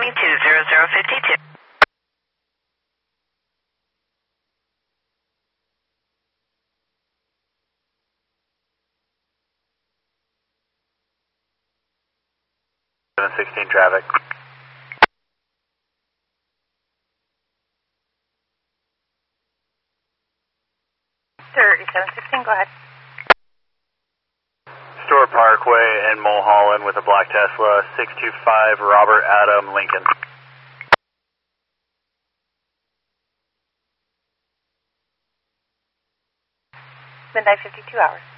220052. Traffic. 3716, go ahead. Store Parkway and Mulholland with a black Tesla, 625 Robert Adam Lincoln. Midnight 52 hours.